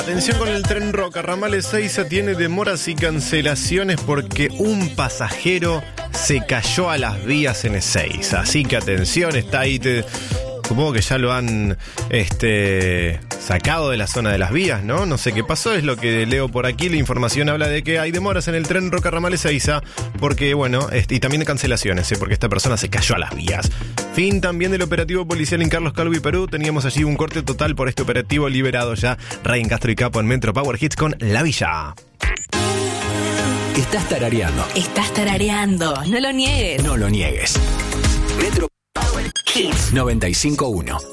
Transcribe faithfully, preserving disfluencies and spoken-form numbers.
Atención con el tren Roca, ramal Ezeiza tiene demoras y cancelaciones porque un pasajero se cayó a las vías en Ezeiza. Así que atención, está ahí, te, supongo que ya lo han este, sacado de la zona de las vías, ¿no? No sé qué pasó, es lo que leo por aquí. La información habla de que hay demoras en el tren Roca, ramal Ezeiza porque, bueno, este, y también de cancelaciones, ¿eh? Porque esta persona se cayó a las vías. Fin también del operativo policial en Carlos Calvo y Perú. Teníamos allí un corte total por este operativo, liberado ya Ryan Castro y Capo en Metro Power Hits con La Villa. Estás tarareando. Estás tarareando. No lo niegues. No lo niegues. Metro Power Hits noventa y cinco punto uno.